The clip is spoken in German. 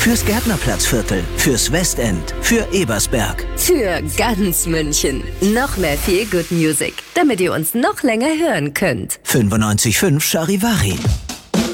Fürs Gärtnerplatzviertel, fürs Westend, für Ebersberg. Für ganz München. Noch mehr Feel Good Music, damit ihr uns noch länger hören könnt. 95.5 Charivari.